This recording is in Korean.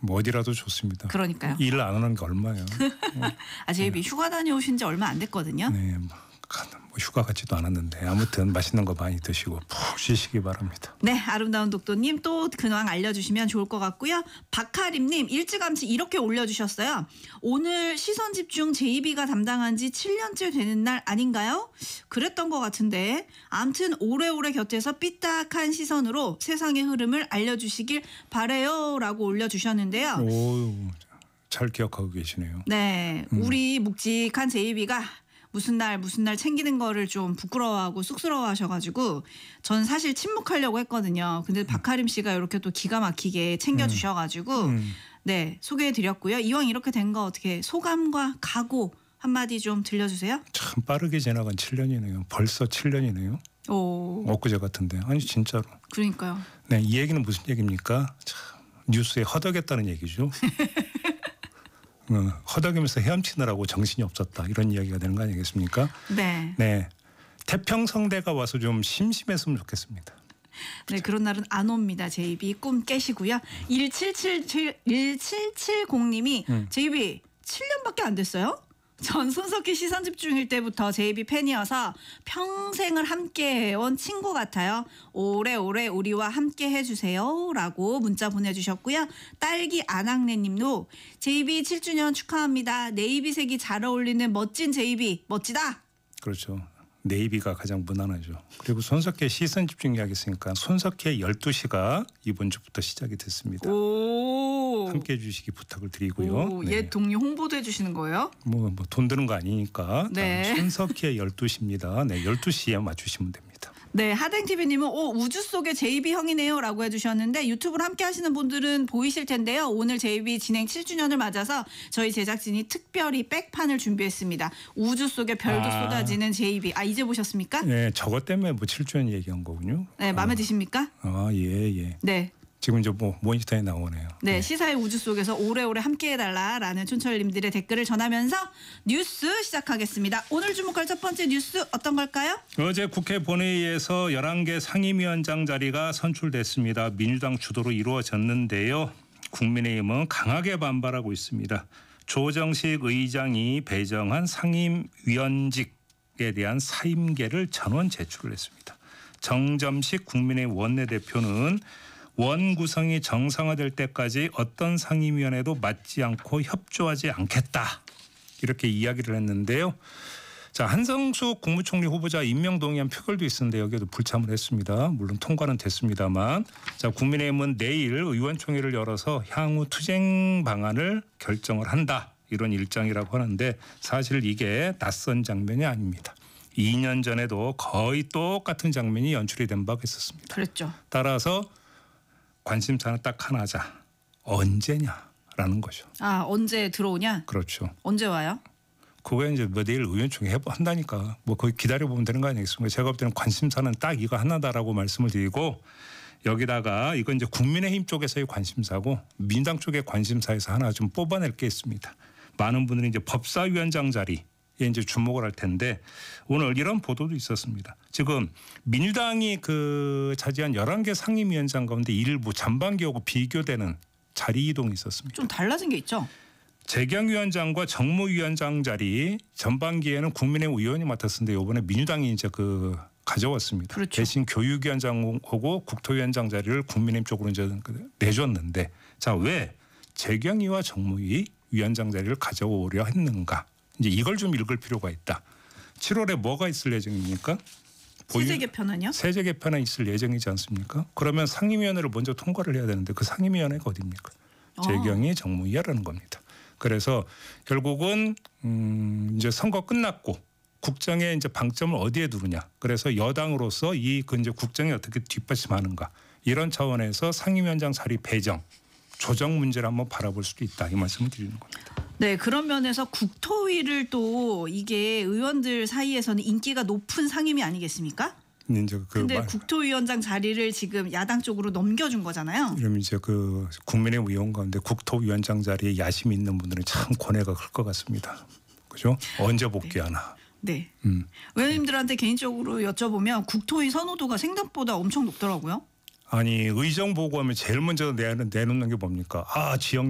뭐 어디라도 좋습니다. 그러니까요. 일 안 하는 게 얼마예요. 제이비 휴가 다녀오신 지 얼마 안 됐거든요. 네, 뭐 휴가 같지도 않았는데 아무튼 맛있는 거 많이 드시고 푹 쉬시기 바랍니다. 네, 아름다운 독도님 또 근황 알려주시면 좋을 것 같고요. 박하림님 일찌감치 이렇게 올려주셨어요. 오늘 시선집중 제이비가 담당한 지 7년째 되는 날 아닌가요? 그랬던 것 같은데 암튼 오래오래 곁에서 삐딱한 시선으로 세상의 흐름을 알려주시길 바래요 라고 올려주셨는데요. 오, 잘 기억하고 계시네요. 네, 우리 묵직한 제이비가 무슨 날 챙기는 거를 좀 부끄러워하고 쑥스러워하셔가지고 전 사실 침묵하려고 했거든요. 근데 박하림 씨가 이렇게 또 기가 막히게 챙겨주셔가지고 네 소개해드렸고요. 이왕 이렇게 된 거 어떻게 소감과 각오 한마디 좀 들려주세요. 참 빠르게 지나간 7년이네요. 벌써 7년이네요. 오, 엊그제 같은데 아니 진짜로. 그러니까요. 네, 이 얘기는 무슨 얘기입니까? 참, 뉴스에 허덕였다는 얘기죠. 허덕이면서 헤엄치느라고 정신이 없었다 이런 이야기가 되는 거 아니겠습니까? 네. 네, 태평성대가 와서 좀 심심했으면 좋겠습니다. 네, 그런 날은 안 옵니다. 제이비 꿈 깨시고요. 1770님이 제이비 7년밖에 안 됐어요? 전 손석희 시선집중일 때부터 제이비 팬이어서 평생을 함께해온 친구 같아요. 오래오래 우리와 함께 해주세요 라고 문자 보내주셨고요. 딸기 안학래님도 제이비 7주년 축하합니다. 네이비색이 잘 어울리는 멋진 제이비 멋지다. 그렇죠. 네이비가 가장 무난하죠. 그리고 손석희의 시선 집중 이야기 했으니까 손석희의 12시가 이번 주부터 시작이 됐습니다. 오. 함께해 주시기 부탁을 드리고요. 오, 옛 동료 홍보도 해주시는 거예요? 뭐 돈 드는 거 아니니까. 네. 손석희의 12시입니다. 네, 12시에 맞추시면 됩니다. 네, 하댕TV님은 우주 속의 제이비 형이네요 라고 해주셨는데 유튜브를 함께 하시는 분들은 보이실 텐데요. 오늘 제이비 진행 7주년을 맞아서 저희 제작진이 특별히 백판을 준비했습니다. 우주 속에 별도 쏟아지는 제이비. 이제 보셨습니까? 네, 저것 때문에 뭐 7주년 얘기한 거군요. 네, 마음에 드십니까? 예. 네. 지금 이제 뭐 모니터에 나오네요. 네, 시사의 우주 속에서 오래오래 함께해달라라는 촌철님들의 댓글을 전하면서 뉴스 시작하겠습니다. 오늘 주목할 첫 번째 뉴스 어떤 걸까요? 어제 국회 본회의에서 11개 상임위원장 자리가 선출됐습니다. 민주당 주도로 이루어졌는데요. 국민의힘은 강하게 반발하고 있습니다. 조정식 의장이 배정한 상임위원직에 대한 사임계를 전원 제출을 했습니다. 정점식 국민의힘 원내대표는 원 구성이 정상화될 때까지 어떤 상임위원회도 맡지 않고 협조하지 않겠다 이렇게 이야기를 했는데요. 자, 한성수 국무총리 후보자 임명동의안 표결도 있었는데 여기에도 불참을 했습니다. 물론 통과는 됐습니다만 자, 국민의힘은 내일 의원총회를 열어서 향후 투쟁 방안을 결정을 한다 이런 일정이라고 하는데 사실 이게 낯선 장면이 아닙니다. 2년 전에도 거의 똑같은 장면이 연출이 된 바가 있었습니다. 그랬죠. 따라서 관심사는 딱 하나자. 언제냐라는 거죠. 언제 들어오냐? 그렇죠. 언제 와요? 그거에 이제 뭐 내일 의원총회 한다니까 뭐 거기 기다려보면 되는 거 아니겠습니까? 제가 볼 때는 관심사는 딱 이거 하나다라고 말씀을 드리고 여기다가 이건 이제 국민의힘 쪽에서의 관심사고 민주당 쪽의 관심사에서 하나 좀 뽑아낼 게 있습니다. 많은 분들이 이제 법사위원장 자리 이제 주목을 할 텐데 오늘 이런 보도도 있었습니다. 지금 민주당이 차지한 11개 상임위원장 가운데 일부 전반기하고 비교되는 자리 이동이 있었습니다. 좀 달라진 게 있죠? 재경위원장과 정무위원장 자리 전반기에는 국민의힘 의원이 맡았는데 이번에 민주당이 이제 가져왔습니다. 그렇죠. 대신 교육위원장하고 국토위원장 자리를 국민의힘 쪽으로 이제 내줬는데 자, 왜 재경위와 정무위 위원장 자리를 가져오려 했는가? 이제 이걸 좀 읽을 필요가 있다. 7월에 뭐가 있을 예정입니까? 세제 개편은요? 세제 개편은 있을 예정이지 않습니까? 그러면 상임위원회를 먼저 통과를 해야 되는데 그 상임위원회가 어디입니까? 재경위 정무위라는 겁니다. 그래서 결국은 이제 선거 끝났고 국정의 이제 방점을 어디에 두느냐. 그래서 여당으로서 이제 국정에 어떻게 뒷받침하는가. 이런 차원에서 상임위원장 자리 배정, 조정 문제를 한번 바라볼 수도 있다. 이 말씀을 드리는 겁니다. 네, 그런 면에서 국토위를 또 이게 의원들 사이에서는 인기가 높은 상임위 아니겠습니까? 근데 국토위원장 자리를 지금 야당 쪽으로 넘겨준 거잖아요. 그럼 이제 국민의힘 의원 가운데 국토위원장 자리에 야심이 있는 분들은 참 고뇌가 클 것 같습니다. 그죠? 언제 복귀하나. 네. 의원님들한테 개인적으로 여쭤보면 국토위 선호도가 생각보다 엄청 높더라고요. 아니 의정 보고하면 제일 먼저 내놓는 게 뭡니까? 지역